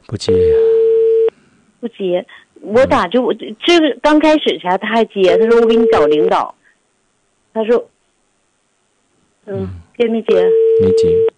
不接呀。 不接，我打就这个刚开始前他还接，他说我给你找领导，他说，接没接？ 没接。